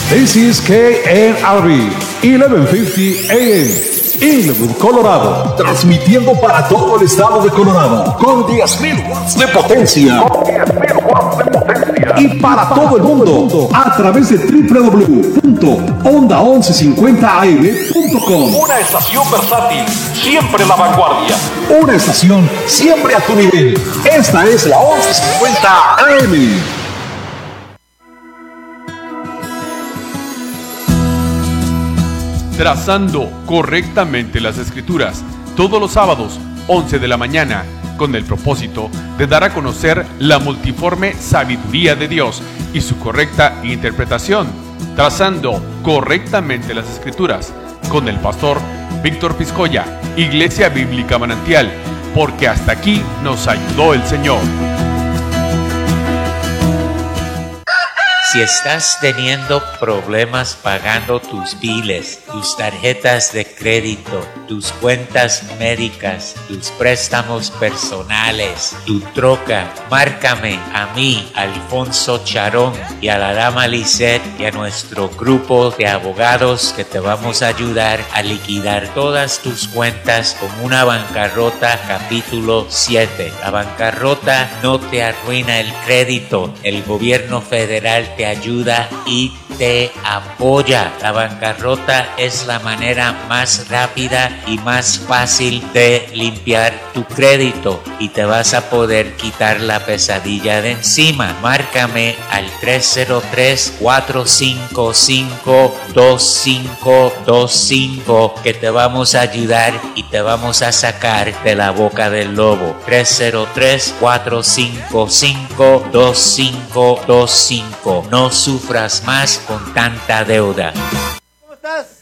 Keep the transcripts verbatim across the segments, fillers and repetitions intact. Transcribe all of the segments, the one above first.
This is K N R B, eleven fifty A M, Inglewood, Colorado. Transmitiendo para todo el estado de Colorado con diez mil watts de potencia. Con diez mil watts de potencia. Y para todo el mundo a través de doble u doble u doble u punto onda once cincuenta a m punto com. Una estación versátil, siempre la vanguardia. Una estación siempre a tu nivel. Esta es la once cincuenta A M. Trazando correctamente las escrituras, todos los sábados, once de la mañana, con el propósito de dar a conocer la multiforme sabiduría de Dios y su correcta interpretación. Trazando correctamente las escrituras, con el pastor Víctor Piscoya, Iglesia Bíblica Manantial, porque hasta aquí nos ayudó el Señor. Si estás teniendo problemas pagando tus biles, tus tarjetas de crédito, tus cuentas médicas, tus préstamos personales, tu troca, márcame a mí, Alfonso Charón, y a la dama Lisette y a nuestro grupo de abogados que te vamos a ayudar a liquidar todas tus cuentas con una bancarrota capítulo siete. La bancarrota no te arruina el crédito. El gobierno federal te ayuda y te apoya. La bancarrota es la manera más rápida y más fácil de limpiar tu crédito y te vas a poder quitar la pesadilla de encima. Márcame al tres cero tres, cuatro cinco cinco, dos cinco dos cinco que te vamos a ayudar y te vamos a sacar de la boca del lobo. tres cero tres, cuatro cinco cinco, dos cinco dos cinco. No sufras más con tanta deuda. ¿Cómo estás?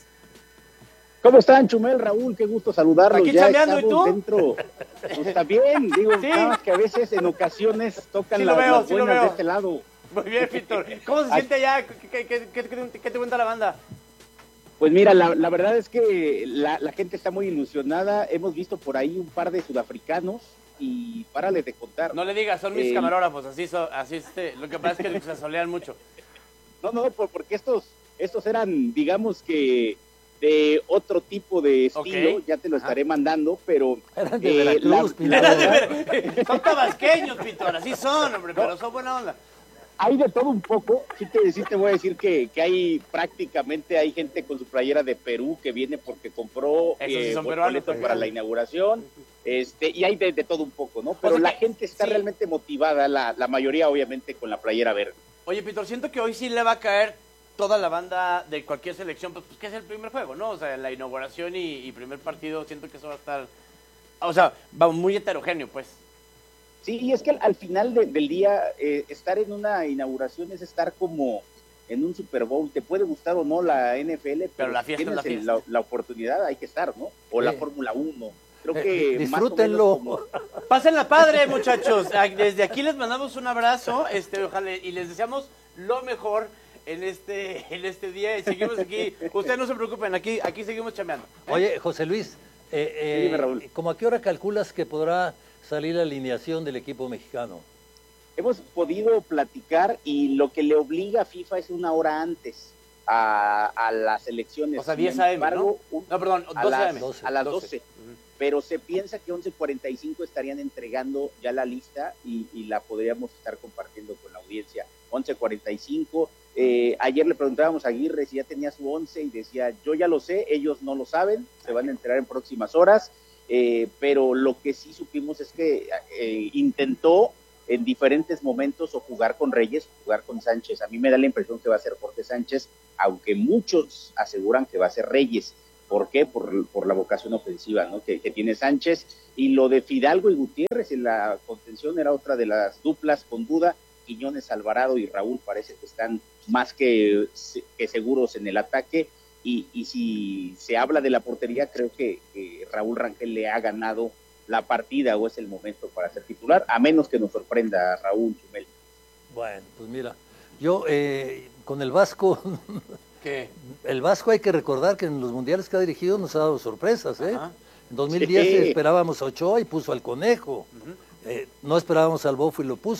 ¿Cómo están, Chumel, Raúl? Qué gusto saludarlos. Aquí ya chambeando, ¿y tú? Dentro. Pues está bien, digo, ¿Sí? nada más que a veces en ocasiones tocan Sí la, lo veo, las sí lo buenas veo. de este lado. Muy bien, Víctor. ¿Cómo se siente allá? ¿Qué, qué, qué, qué, qué- qué te cuenta la banda? Pues mira, la, la verdad es que la, la gente está muy ilusionada. Hemos visto por ahí un par de sudafricanos y párale de contar. No le digas, son mis Eh, camarógrafos, así, so- así este, lo que pasa es que se solean mucho. No, no, por- porque estos, estos eran, digamos que de otro tipo de estilo, Ok. ya te lo estaré mandando, pero Eran de eh, Veracruz, la- Pilar. la Era de verdad- ver- Son tabasqueños, Víctor, así son, hombre, pero son buena onda. hay de todo un poco. Sí te, sí te voy a decir que, que hay prácticamente hay gente con su playera de Perú que viene porque compró Esos sí eh, son boletos peruanos, para peruanos. la inauguración, este y hay de, de todo un poco, ¿no? Pero sea la que- gente está sí. realmente motivada, la, la mayoría obviamente con la playera verde. Oye, Víctor, siento que hoy sí le va a caer toda la banda de cualquier selección, pues, pues que es el primer juego, ¿no? O sea, la inauguración y, y primer partido, siento que eso va a estar, o sea, va muy heterogéneo, pues. Sí, y es que al, al final de- del día eh, estar en una inauguración es estar como en un Super Bowl. Te puede gustar o no la N F L, pero, Pero la si fiesta es tienes la el- fiesta. La, la oportunidad hay que estar, ¿no? O la Sí. Fórmula uno. Creo Eh, que más o disfrútenlo. menos como- Pásenla padre, muchachos. Ah, Desde aquí les mandamos un abrazo, este, ojalá, y les deseamos lo mejor en este, en este día. Y seguimos aquí. Ustedes no se preocupen, aquí, aquí seguimos chambeando. ¿eh? Oye, José Luis, eh, eh, dime, Raúl. ¿cómo a qué hora calculas que podrá salir la alineación del equipo mexicano? Hemos podido platicar y lo que le obliga a FIFA es una hora antes a, a las elecciones. O sea, Sin diez a eme, embargo, ¿no? un- No, perdón, a doce a las, eme. a las doce. doce. Ujú. Pero se piensa que once cuarenta y cinco estarían entregando ya la lista y, y la podríamos estar compartiendo con la audiencia. once cuarenta y cinco. Eh, ayer le preguntábamos a Aguirre si ya tenía su once y decía, yo ya lo sé, ellos no lo saben, se van a enterar en próximas horas. Eh, pero lo que sí supimos es que eh, intentó en diferentes momentos o jugar con Reyes, o jugar con Sánchez. A mí me da la impresión que va a ser Jorge Sánchez, aunque muchos aseguran que va a ser Reyes. ¿Por qué? Por, por la vocación ofensiva, ¿no? que, que tiene Sánchez. Y lo de Fidalgo y Gutiérrez en la contención era otra de las duplas con duda. Quiñones, Alvarado y Raúl parece que están más que, que seguros en el ataque. Y, y si se habla de la portería, creo que, que Raúl Rangel le ha ganado la partida o es el momento para ser titular, a menos que nos sorprenda Raúl Chumel. Bueno, pues mira, yo eh, con el Vasco, ¿Qué? el Vasco hay que recordar que en los mundiales que ha dirigido nos ha dado sorpresas, ¿eh? Ajá. En dos mil diez Sí. esperábamos a Ochoa y puso al Conejo. Eh, no esperábamos al Bofo y lo puso.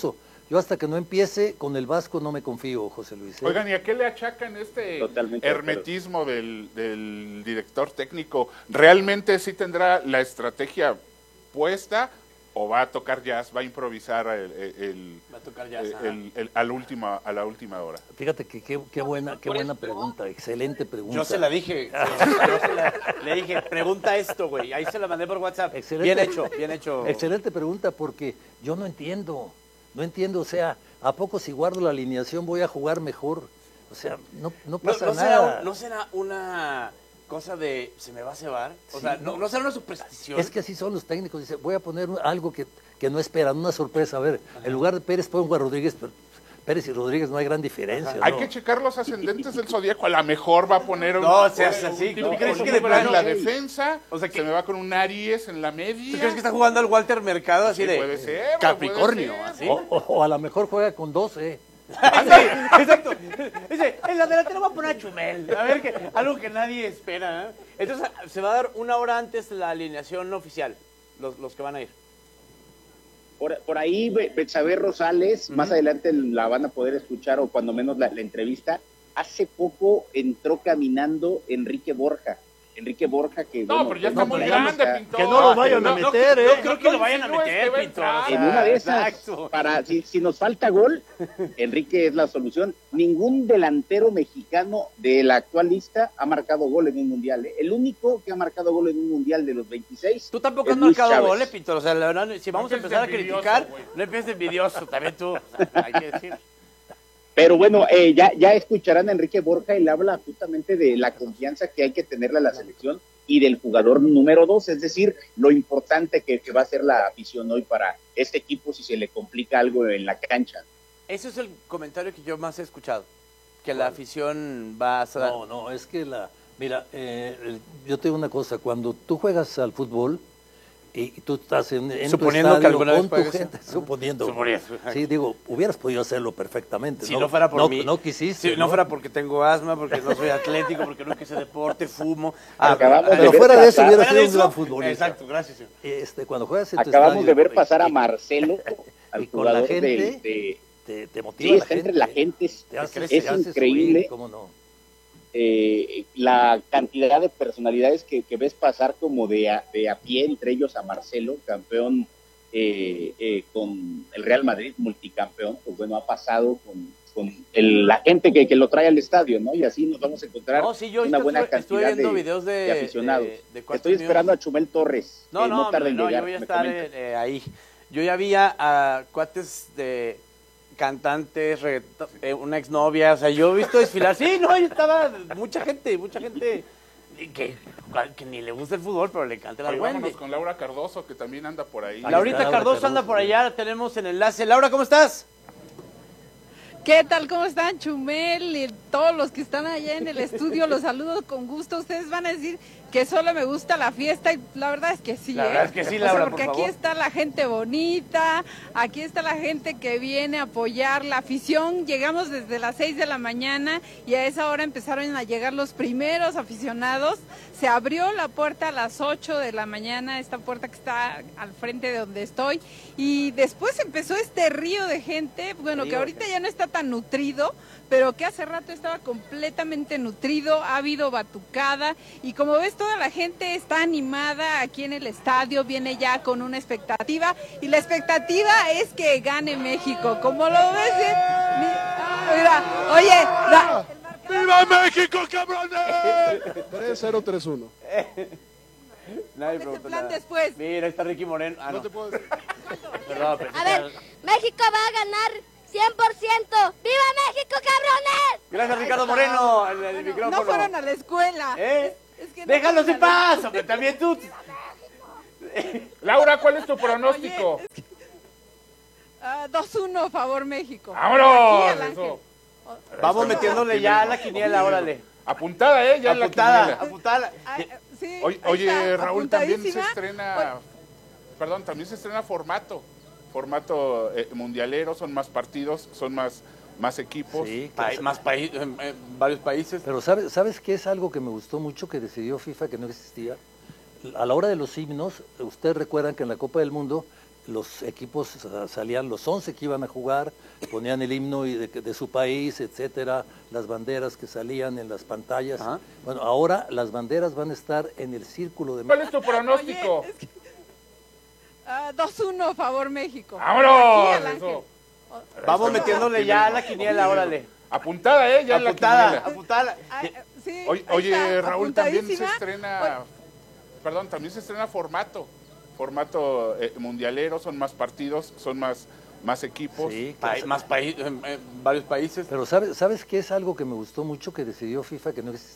yo hasta que no empiece con el Vasco no me confío, José Luis. ¿eh? Oigan, ¿y a qué le achacan este Totalmente hermetismo del, del director técnico? ¿Realmente sí tendrá la estrategia puesta o va a tocar jazz, va a improvisar el, el, Va a tocar jazz, el- ajá. el- el- al última, a la última hora? Fíjate que qué, qué buena, qué buena pregunta, excelente pregunta. Yo se la dije, yo se la- le dije, pregunta esto, güey. Ahí se la mandé por WhatsApp. Excelente. Bien hecho, bien hecho. Excelente pregunta porque yo no entiendo, no entiendo, o sea, ¿a poco si guardo la alineación voy a jugar mejor? O sea, no, no ¿No, pasa no será, nada. un- ¿No será una cosa de se me va a cebar? O Sí, sea, ¿no, no. no será una superstición? Es que así son los técnicos, dice, voy a poner un- algo que, que no esperan, una sorpresa. A ver, en lugar de Pérez pongo a Rodríguez, pero Pérez y Rodríguez no hay gran diferencia. Hay ¿no? que checar los ascendentes del zodíaco. A lo mejor va a poner un, No, seas un así. tipo ¿Tú crees con que de Libra en plano- la defensa? O sea que- se me va con un Aries en la media. ¿Tú crees que está jugando al Walter Mercado así Sí, de puede ser, Capricornio? puede ser. Así. O, o- o a lo mejor juega con doce. Sí, exacto. Dice, en la delantera va a poner a Chumel. A ver, que, algo que nadie espera. ¿eh? Entonces, se va a dar una hora antes la alineación oficial, los, los que van a ir. Por, por ahí, Be- Betsabe Rosales, más adelante la van a poder escuchar, o cuando menos la, la entrevista. Hace poco entró caminando Enrique Borja. Enrique Borja, que. No, bueno, pero ya pues, está muy no, grande, está- Pintor. que no lo vayan a No, no, meter, no, ¿eh? No creo que lo vayan a no, es que meter, va a Pintor. entrar. En una de esas, Exacto. para si, si nos falta gol, Enrique es la solución. Ningún delantero mexicano de la actual lista ha marcado gol en un mundial. ¿eh? El único que ha marcado gol en un mundial de los veintiséis. Tú tampoco es has Luis marcado Chávez. goles, Pintor. O sea, la verdad, si vamos a empieces empezar a envidioso, criticar, güey. no empieces envidioso. También tú, o sea, hay que decir. Pero bueno, eh, ya, ya escucharán a Enrique Borja, él habla justamente de la confianza que hay que tenerle a la selección y del jugador número dos, es decir, lo importante que, que va a ser la afición hoy para este equipo si se le complica algo en la cancha. Ese es el comentario que yo más he escuchado. Que la afición va a... No, no, es que la... Mira, eh, el- yo te digo una cosa, cuando tú juegas al fútbol y tú estás en, en tu Suponiendo que estadio alguna vez con tu juegues, gente, ¿no? suponiendo. Suponiendo. Sí, digo, hubieras podido hacerlo perfectamente. Si no, fuera por no, mí. No quisiste. Si no fuera porque tengo asma, porque no soy atlético, porque nunca hice deporte, fumo. Acabamos de Pero ver fuera de eso pasar- hubiera Fuera de sido un gran eso, futbolista. Exacto, gracias, señor. Este, cuando juegas en tu Acabamos estadio de ver y- pasar a y- Marcelo, al y con la jugador gente, de, de- te, te motiva sí, la está gente. entre la gente, es, Te hace- es te hace increíble. subir, ¿cómo no? eh, la cantidad de personalidades que, que ves pasar como de a, de a pie, entre ellos a Marcelo, campeón eh, eh, con el Real Madrid, multicampeón, pues bueno, ha pasado con, con el- la gente que, que lo trae al estadio, ¿no? Y así nos vamos a encontrar No, sí, yo una ahorita buena estuve- estuve cantidad viendo de, videos de- de aficionados. de- de Cuarto Estoy News. esperando a Chumel Torres, No, que no, no tarda en no, llegar, yo voy a me estar comentan. eh, eh, ahí. Yo ya vi a, a cuates de cantantes, reggaeton- eh, una exnovia, o sea, yo he visto desfilar. Sí, no, yo estaba, mucha gente, mucha gente y que, que ni le gusta el fútbol, pero le canta el Oye, vámonos argüende. con Laura Cardoso, que también anda por ahí. Ahí Laurita está, Cardoso Laura anda Cardoso, por sí. allá, la tenemos en enlace. Laura, ¿cómo estás? ¿Qué tal? ¿Cómo están, Chumel? Y todos los que están allá en el estudio, los saludo con gusto. Ustedes van a decir que solo me gusta la fiesta y la verdad es que sí, La ¿eh? verdad es que sí, O sea, Laura, porque por aquí favor. está la gente bonita, aquí está la gente que viene a apoyar la afición. Llegamos desde las seis de la mañana y a esa hora empezaron a llegar los primeros aficionados. Se abrió la puerta a las ocho de la mañana, esta puerta que está al frente de donde estoy, y después empezó este río de gente, bueno, Río que de ahorita gente. ya no está tan nutrido, pero que hace rato estaba completamente nutrido, ha habido batucada, y como ves toda la gente está animada aquí en el estadio, viene ya con una expectativa, y la expectativa es que gane México, como lo ves, ¿eh? Mi- mira, oye, da- ¡Viva México, cabrones! tres cero tres uno. Nadie ese preguntó plan nada. después. Mira, está Ricky Moreno. Ah, no. No te puedo decir. Perdón, pensé A que ver, era- México va a ganar cien por ciento. ¡Viva México, cabrones! Gracias, Ricardo Moreno, el, el micrófono. no fueron a la escuela. ¿Eh? Es- es que no Déjalos fueron en a la- paz, hombre, también tú. Laura, ¿cuál es tu pronóstico? Ah, dos uno, favor México. ¡Vámonos! Aquí al Ángel. Eso. Vamos metiéndole ya a la quiniela, órale. Apuntada, ¿eh? Ya en la Apuntada, quiniela. apuntada. Ah, sí, Oye, ahí oye, está, Raúl, también se apuntadísima. estrena, perdón, también se estrena formato, formato eh, mundialero, son más partidos, son más, más equipos. Sí, Pa- claro. más países, en, en varios países. Pero ¿sabes, ¿sabes qué es algo que me gustó mucho que decidió FIFA que no existía? A la hora de los himnos, ustedes recuerdan que en la Copa del Mundo los equipos salían los once que iban a jugar, ponían el himno y de, de su país, etcétera, las banderas que salían en las pantallas. Ajá. Bueno, ahora las banderas van a estar en el círculo de... ¿Cuál es tu pronóstico? Oye, es que... uh, dos uno, favor México. ¡Vámonos! Vamos metiéndole ya a la quiniela, órale. Apuntada, ¿eh? Ya apuntada, la apuntada. Ay, sí, oye, oye Raúl, también se estrena... Oye. Perdón, también se estrena formato. Formato eh, mundialero, son más partidos, son más, más equipos. Sí, Pa más países, en, en varios países. Pero ¿sabes, ¿sabes qué es algo que me gustó mucho que decidió FIFA que no,